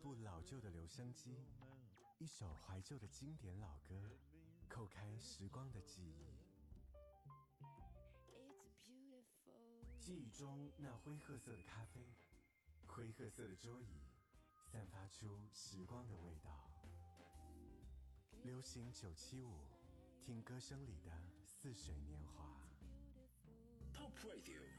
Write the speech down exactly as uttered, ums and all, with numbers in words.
部老旧的留声机，一首怀旧的经典老歌，扣开时光的记忆。记忆中那灰褐色的咖啡，灰褐色的桌椅，散发出时光的味道。流行九七五，听歌声里的似水年华。 Pop Radio